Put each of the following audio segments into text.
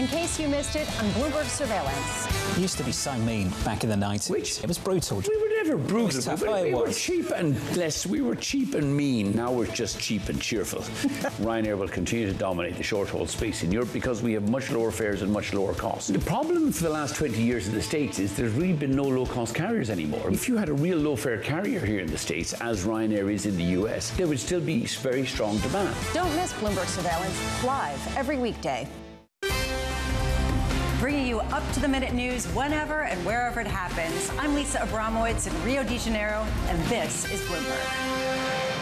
in case you missed it on Bloomberg Surveillance. It used to be so mean back in the 90s. It was brutal. We were never brutal. Tough. We were cheap and we were cheap and mean. Now we're just cheap and cheerful. Ryanair will continue to dominate the short-haul space in Europe because we have much lower fares and much lower costs. The problem for the last 20 years in the States is there's really been no low-cost carriers anymore. If you had a real low-fare carrier here in the States, as Ryanair is in the US, there would still be very strong demand. Don't miss Bloomberg Surveillance live every weekday. Bringing you up-to-the-minute news whenever and wherever it happens. I'm Lisa Abramowitz in Rio de Janeiro, and this is Bloomberg.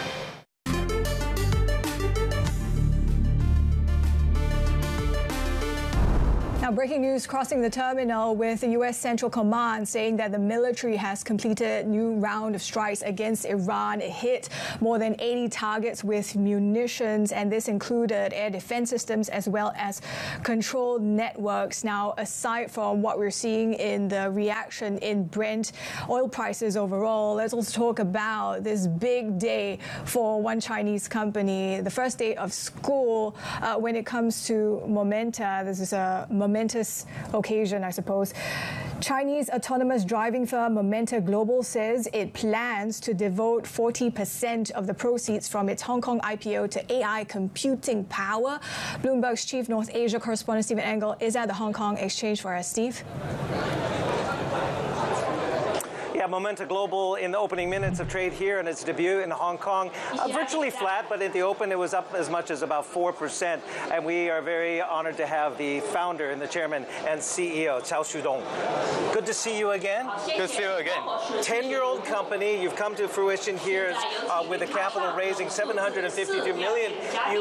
Now, breaking news crossing the terminal with the U.S. Central Command saying that the military has completed a new round of strikes against Iran. It hit more than 80 targets with munitions, and this included air defense systems as well as control networks. Now, aside from what we're seeing in the reaction in Brent oil prices overall, let's also talk about this big day for one Chinese company, the first day of school when it comes to Momenta. This is a momentous occasion, I suppose. Chinese autonomous driving firm Momenta Global says it plans to devote 40% of the proceeds from its Hong Kong IPO to AI computing power. Bloomberg's chief North Asia correspondent Stephen Engel is at the Hong Kong Exchange for us. Steve? Yeah, Momenta Global in the opening minutes of trade here and its debut in Hong Kong. Virtually flat, but at the open it was up as much as about 4%. And we are very honored to have the founder and the chairman and CEO, Cao Shudong. Good to see you again. Good to see you again. 10-year-old company. You've come to fruition here with a capital raising $752 million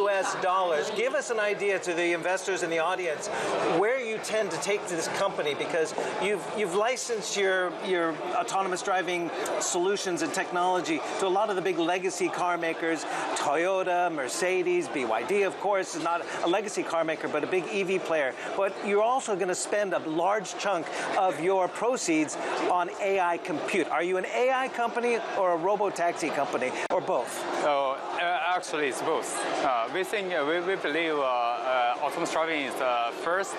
US. Give us an idea to the investors in the audience where you tend to take this company, because you've licensed your autonomous driving solutions and technology to a lot of the big legacy car makers. Toyota, Mercedes, BYD, of course, is not a legacy car maker, but a big EV player. But you're also going to spend a large chunk of your proceeds on AI compute. Are you an AI company or a robo-taxi company, or both? Actually, it's both. We believe autonomous driving is the first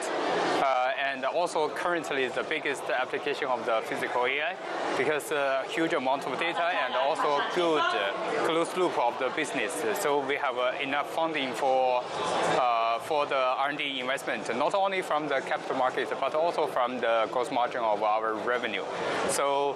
and also currently the biggest application of the physical AI, because a huge amount of data and also good closed loop of the business. So we have enough funding for the R&D investment, not only from the capital market, but also from the gross margin of our revenue. So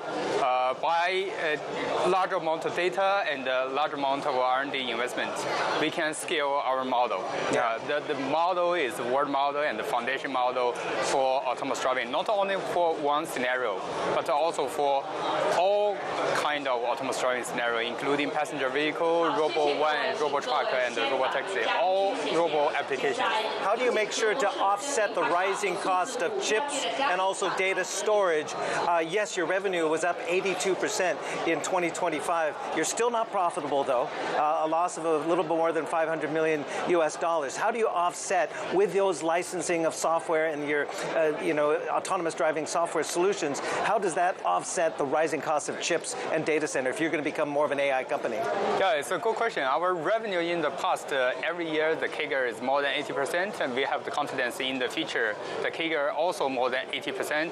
by a large amount of data and a large amount of R&D investment, we can scale our model. The model is the world model and the foundation model for autonomous driving, not only for one scenario, but also for all kind of autonomous driving scenario, including passenger vehicle, robo-van, robo-truck, and robo-taxi, all robo applications. How do you make sure to offset the rising cost of chips and also data storage? Yes, your revenue was up 82% in 2025. You're still not profitable, though. A loss of a little bit more than $500 million US. How do you offset with those licensing of software and your autonomous driving software solutions? How does that offset the rising cost of chips and data center if you're going to become more of an AI company? Yeah, it's a good question. Our revenue in the past, every year the CAGR is more than 80%, and we have the confidence in the future. The CAGR also more than 80%,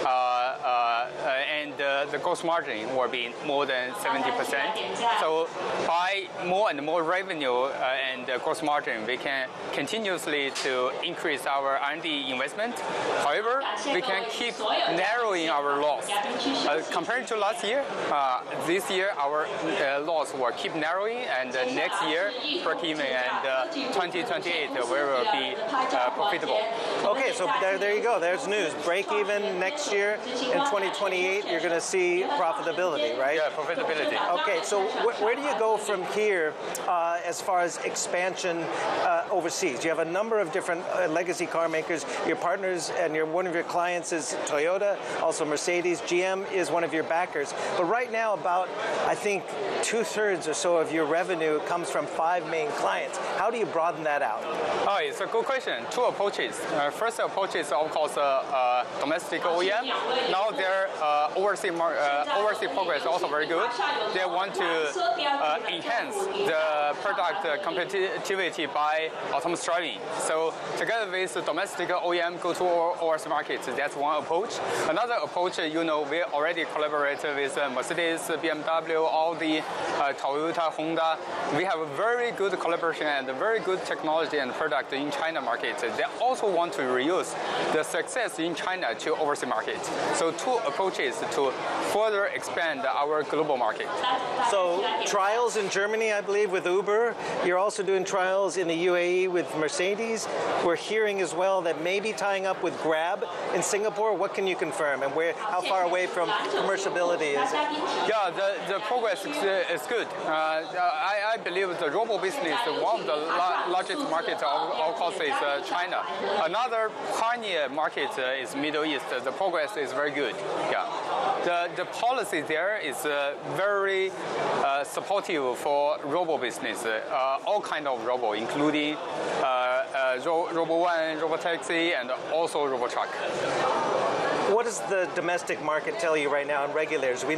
and the gross margin will be more than 70%. So by more and more revenue and gross margin, we can continuously to increase our R&D investment. However, we can keep narrowing our loss. Compared to last year, this year our loss will keep narrowing, and next year break even, and 2028 we will be profitable. Okay, so there you go. There's news. Break even next year. In 2028, you're going to see profitability, right? Yeah, profitability. Okay, so where do you go from here as far as expansion overseas? You have a number of different legacy car makers. Your partners and one of your clients is Toyota, also Mercedes. GM is one of your backers. But right now, about, I think, 2/3 or so of your revenue comes from 5 main clients. How do you broaden that out? Oh, it's a good question. Two approaches. First approach is, of course, domestic OEM. Now there are overseas progress is also very good. They want to enhance the product competitivity by autonomous driving. So together with the domestic OEM go to overseas markets, that's one approach. Another approach, we already collaborate with Mercedes, BMW, Audi, Toyota, Honda. We have a very good collaboration and very good technology and product in China market. They also want to reuse the success in China to overseas markets. So two approaches to further expand our global market. So trials in Germany, I believe, with Uber. You're also doing trials in the UAE with Mercedes. We're hearing as well that maybe tying up with Grab in Singapore. What can you confirm, and how far away from commercializability is it? Yeah, the progress is good. I believe the robo business, one of the largest markets, of course, is China. Another pioneer market is Middle East. The progress is very good. Yeah, the policy there is very supportive for robo business. All kind of robo, including Robo-One, Robo-Taxi, and also Robo-Truck. What does the domestic market tell you right now on regulators? We